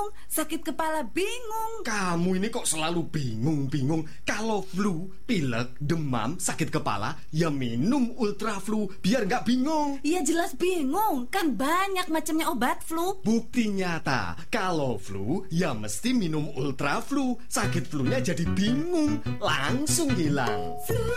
bingung, sakit kepala bingung. Kamu ini kok selalu bingung-bingung. Kalau flu, pilek, demam, sakit kepala, ya minum Ultra Flu biar nggak bingung. Ya jelas bingung, kan banyak macamnya obat flu. Bukti nyata, kalau flu, ya mesti minum Ultra Flu. Sakit flunya jadi bingung, langsung hilang.